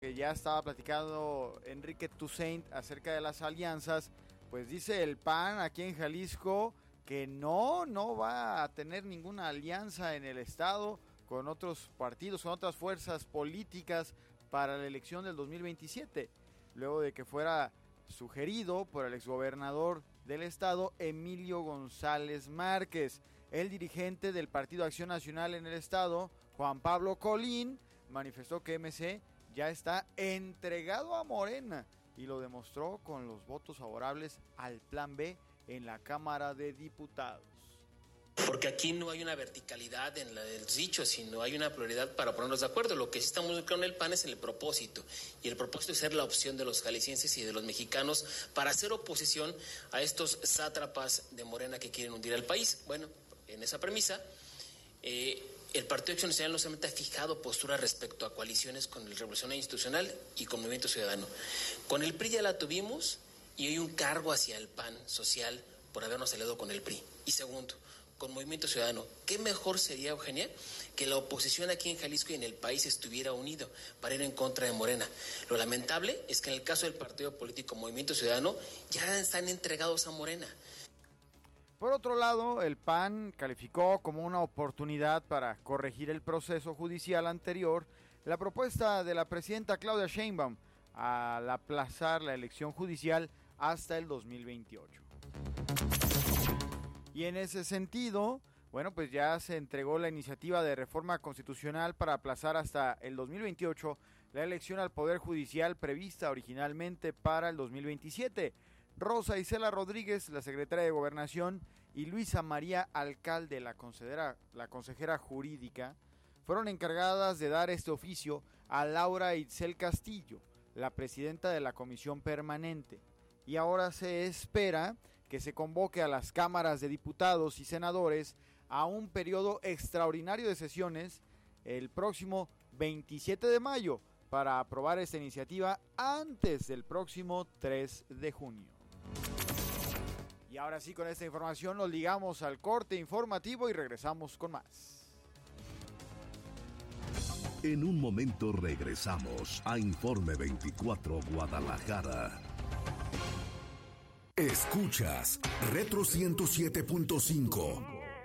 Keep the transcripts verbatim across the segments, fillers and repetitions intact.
que ya estaba platicando Enrique Toussaint acerca de las alianzas, pues dice el P A N aquí en Jalisco que no, no va a tener ninguna alianza en el estado con otros partidos, con otras fuerzas políticas para la elección del dos mil veintisiete, luego de que fuera sugerido por el exgobernador del estado, Emilio González Márquez. El dirigente del Partido Acción Nacional en el estado, Juan Pablo Colín, manifestó que M C ya está entregado a Morena y lo demostró con los votos favorables al Plan B en la Cámara de Diputados. Porque aquí no hay una verticalidad en la del dicho, sino hay una prioridad para ponernos de acuerdo. Lo que sí estamos muy claro en el P A N es en el propósito. Y el propósito es ser la opción de los jaliscienses y de los mexicanos para hacer oposición a estos sátrapas de Morena que quieren hundir al país. Bueno, en esa premisa, eh, el Partido Acción Nacional no solamente ha fijado postura respecto a coaliciones con el Revolucionario Institucional y con Movimiento Ciudadano. Con el P R I ya la tuvimos y hay un cargo hacia el P A N social por habernos aliado con el P R I. Y segundo, con Movimiento Ciudadano, ¿qué mejor sería, Eugenia, que la oposición aquí en Jalisco y en el país estuviera unido para ir en contra de Morena? Lo lamentable es que en el caso del partido político Movimiento Ciudadano ya están entregados a Morena. Por otro lado, el P A N calificó como una oportunidad para corregir el proceso judicial anterior la propuesta de la presidenta Claudia Sheinbaum al aplazar la elección judicial hasta el dos mil veintiocho. Y en ese sentido, bueno, pues ya se entregó la iniciativa de reforma constitucional para aplazar hasta el dos mil veintiocho la elección al Poder Judicial prevista originalmente para el dos mil veintisiete. Rosa Isela Rodríguez, la secretaria de Gobernación, y Luisa María Alcalde, la consejera, la consejera jurídica, fueron encargadas de dar este oficio a Laura Itzel Castillo, la presidenta de la Comisión Permanente. Y ahora se espera que se convoque a las cámaras de diputados y senadores a un periodo extraordinario de sesiones el próximo veintisiete de mayo para aprobar esta iniciativa antes del próximo tres de junio. Y ahora sí, con esta información nos ligamos al corte informativo y regresamos con más. En un momento regresamos a Informe veinticuatro Guadalajara. Escuchas Retro ciento siete punto cinco.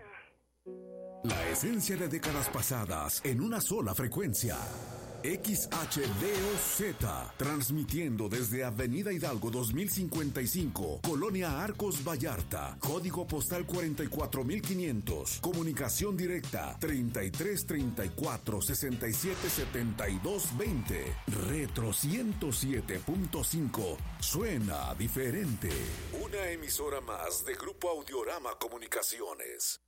La esencia de décadas pasadas en una sola frecuencia. X H D O Z, transmitiendo desde Avenida Hidalgo dos mil cincuenta y cinco, Colonia Arcos Vallarta, código postal cuarenta y cuatro mil quinientos, comunicación directa treinta y tres treinta y cuatro sesenta y siete setenta y dos veinte. Retro ciento siete punto cinco, suena diferente. Una emisora más de Grupo Audiorama Comunicaciones.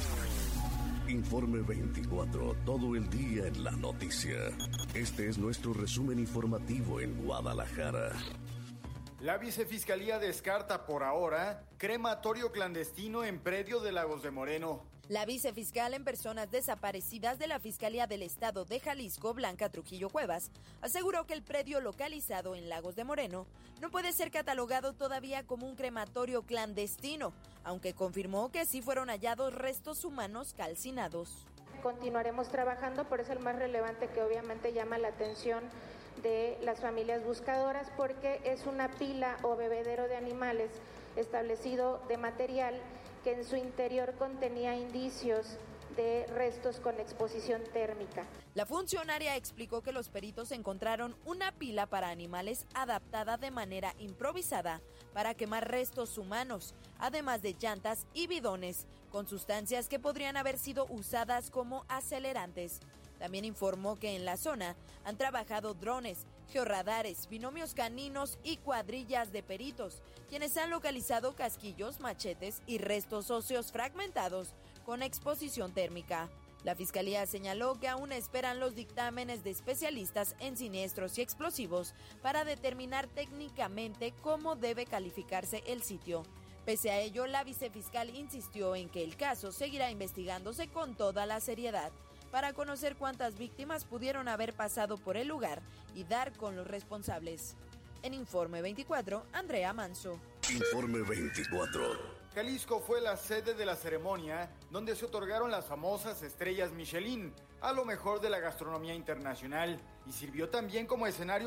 Informe veinticuatro, todo el día en la noticia. Este es nuestro resumen informativo en Guadalajara. La Vicefiscalía descarta por ahora crematorio clandestino en predio de Lagos de Moreno. La vicefiscal en personas desaparecidas de la Fiscalía del Estado de Jalisco, Blanca Trujillo Cuevas, aseguró que el predio localizado en Lagos de Moreno no puede ser catalogado todavía como un crematorio clandestino, aunque confirmó que sí fueron hallados restos humanos calcinados. Continuaremos trabajando, pero es el más relevante que obviamente llama la atención de las familias buscadoras porque es una pila o bebedero de animales establecido de material que en su interior contenía indicios de restos con exposición térmica. La funcionaria explicó que los peritos encontraron una pila para animales adaptada de manera improvisada para quemar restos humanos, además de llantas y bidones con sustancias que podrían haber sido usadas como acelerantes. También informó que en la zona han trabajado drones, georradares, binomios caninos y cuadrillas de peritos, quienes han localizado casquillos, machetes y restos óseos fragmentados con exposición térmica. La Fiscalía señaló que aún esperan los dictámenes de especialistas en siniestros y explosivos para determinar técnicamente cómo debe calificarse el sitio. Pese a ello, la vicefiscal insistió en que el caso seguirá investigándose con toda la seriedad para conocer cuántas víctimas pudieron haber pasado por el lugar y dar con los responsables. En Informe veinticuatro, Andrea Manso. Informe veinticuatro. Jalisco fue la sede de la ceremonia donde se otorgaron las famosas estrellas Michelin a lo mejor de la gastronomía internacional y sirvió también como escenario